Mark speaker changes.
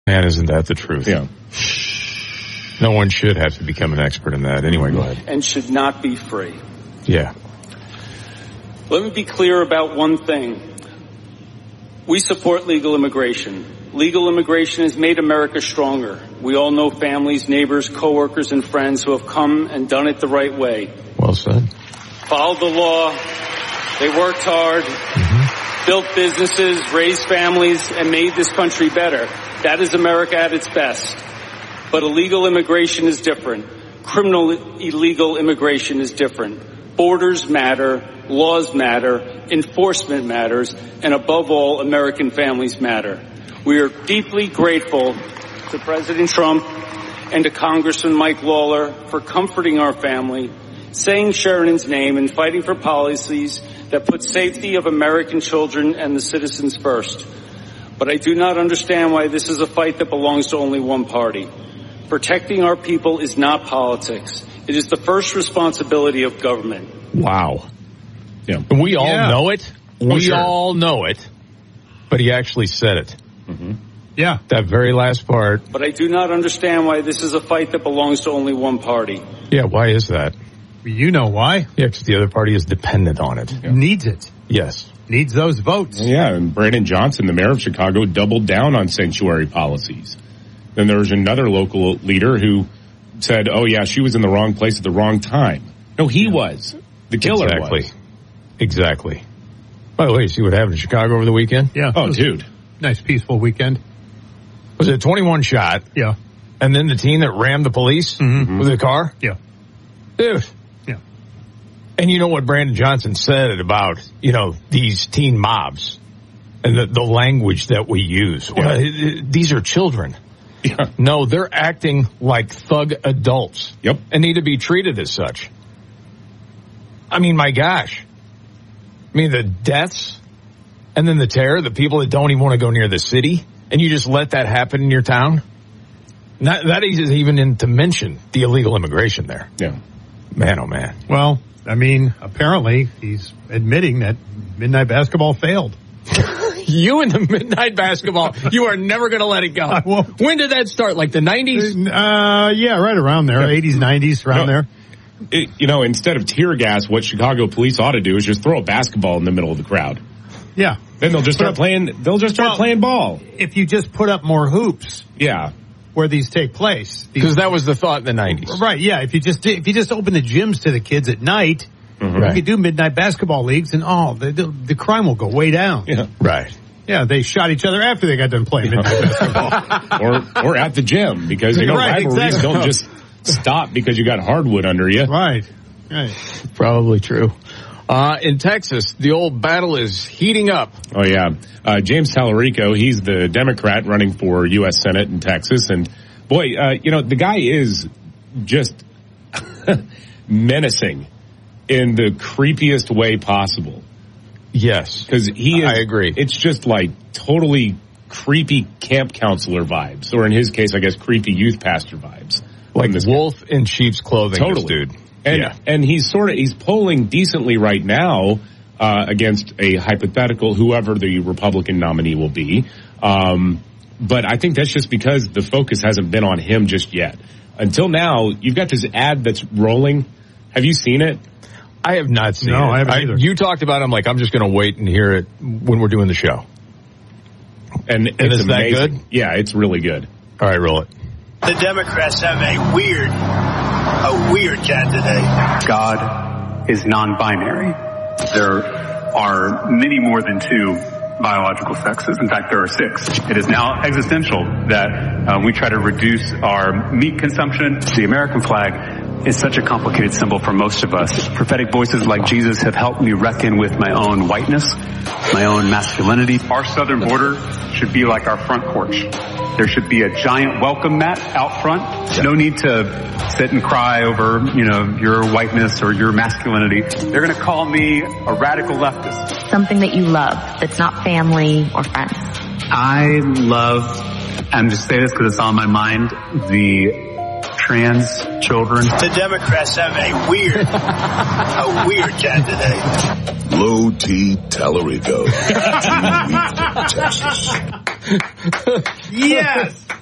Speaker 1: Man, isn't that the truth?
Speaker 2: Yeah.
Speaker 1: No one should have to become an expert in that. Anyway, go ahead.
Speaker 3: And should not be free.
Speaker 1: Yeah.
Speaker 3: Let me be clear about one thing. We support legal immigration. Legal immigration has made America stronger. We all know families, neighbors, coworkers, and friends who have come and done it the right way.
Speaker 1: Well said.
Speaker 3: Followed the law. They worked hard, built businesses, raised families, and made this country better. That is America at its best. But illegal immigration is different. Criminal illegal immigration is different. Borders matter, laws matter, enforcement matters, and above all, American families matter. We are deeply grateful to President Trump and to Congressman Mike Lawler for comforting our family, saying Sheridan's name, and fighting for policies that put safety of American children and the citizens first. But I do not understand why this is a fight that belongs to only one party. Protecting our people is not politics. It is the first responsibility of government.
Speaker 1: Wow.
Speaker 2: Yeah.
Speaker 1: And we all know it. We all know it. But he actually said it.
Speaker 2: Mm-hmm.
Speaker 1: Yeah. That very last part.
Speaker 3: But I do not understand why this is a fight that belongs to only one party.
Speaker 1: Yeah, why is that?
Speaker 4: You know why.
Speaker 1: Yeah, because the other party is dependent on it.
Speaker 4: Yeah. Needs it.
Speaker 1: Yes.
Speaker 4: Needs those votes.
Speaker 2: Yeah, and Brandon Johnson, the mayor of Chicago, doubled down on sanctuary policies. Then there was another local leader who said, oh, yeah, she was in the wrong place at the wrong time. No, he was. The killer was.
Speaker 1: Exactly. By the way, you see what happened in Chicago over the weekend?
Speaker 4: Yeah.
Speaker 2: Oh, dude.
Speaker 4: Nice, peaceful weekend.
Speaker 1: Was it a 21 shot?
Speaker 4: Yeah.
Speaker 1: And then the teen that rammed the police with the car?
Speaker 4: Yeah.
Speaker 1: Dude.
Speaker 4: Yeah.
Speaker 1: And you know what Brandon Johnson said about, these teen mobs and the language that we use. Yeah. Well, these are children.
Speaker 2: Yeah.
Speaker 1: No, they're acting like thug adults.
Speaker 2: Yep.
Speaker 1: And need to be treated as such. I mean, my gosh. I mean, the deaths and then the terror, the people that don't even want to go near the city, and you just let that happen in your town? That isn't even to mention the illegal immigration there.
Speaker 2: Yeah.
Speaker 1: Man, oh man.
Speaker 4: Well, I mean, apparently he's admitting that midnight basketball failed.
Speaker 1: You and the midnight basketball, you are never going to let it go. When did that start? Like the 90s?
Speaker 4: Yeah, right around there. 80s, 90s, around there.
Speaker 2: Instead of tear gas, what Chicago police ought to do is just throw a basketball in the middle of the crowd.
Speaker 4: Yeah.
Speaker 2: Then they'll just start playing. They'll just start playing ball.
Speaker 4: If you just put up more hoops.
Speaker 2: Yeah.
Speaker 4: Where these take place.
Speaker 1: Because that was the thought in the 90s.
Speaker 4: Right, yeah. If you just open the gyms to the kids at night, you could do midnight basketball leagues, and the crime will go way down.
Speaker 2: Yeah.
Speaker 1: Right.
Speaker 4: Yeah, they shot each other after they got done playing midnight basketball.
Speaker 2: or at the gym, because rivalries don't just stop because you got hardwood under you.
Speaker 4: Right.
Speaker 1: Probably true. In Texas, the old battle is heating up.
Speaker 2: Oh, yeah. James Tallarico, he's the Democrat running for U.S. Senate in Texas. And, boy, the guy is just menacing in the creepiest way possible.
Speaker 1: Yes.
Speaker 2: Because I
Speaker 1: agree.
Speaker 2: It's just like totally creepy camp counselor vibes. Or in his case, I guess, creepy youth pastor vibes.
Speaker 1: Like wolf in sheep's clothing,
Speaker 2: totally.
Speaker 1: This dude.
Speaker 2: And he's polling decently right now against a hypothetical, whoever the Republican nominee will be. But I think that's just because the focus hasn't been on him just yet. Until now, you've got this ad that's rolling. Have you seen it?
Speaker 1: I have not seen it.
Speaker 4: No, I haven't either.
Speaker 1: You talked about it. I'm like, I'm just going to wait and hear it when we're doing the show.
Speaker 2: And it's
Speaker 1: is
Speaker 2: amazing.
Speaker 1: That good?
Speaker 2: Yeah, it's really good.
Speaker 1: All right, roll it.
Speaker 5: The Democrats have a weird candidate.
Speaker 6: God is non-binary. There are many more than two biological sexes. In fact, there are 6. It is now existential that we try to reduce our meat consumption. The American flag is such a complicated symbol for most of us. Prophetic voices like Jesus have helped me reckon with my own whiteness, my own masculinity. Our southern border should be like our front porch. There should be a giant welcome mat out front. No need to sit and cry over, your whiteness or your masculinity. They're going to call me a radical leftist.
Speaker 7: Something that you love that's not family or friends.
Speaker 6: I love, I'm just saying this because it's on my mind, the trans children.
Speaker 5: The Democrats have a weird candidate.
Speaker 8: Low T Tallarico. 2 weeks in Texas.
Speaker 4: Yes.